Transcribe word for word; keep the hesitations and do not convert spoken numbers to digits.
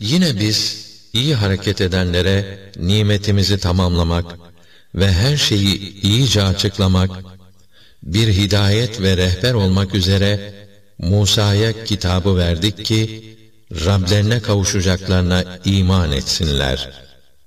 Yine biz iyi hareket edenlere nimetimizi tamamlamak ve her şeyi iyice açıklamak, bir hidayet ve rehber olmak üzere Musa'ya kitabı verdik ki Rablerine kavuşacaklarına iman etsinler.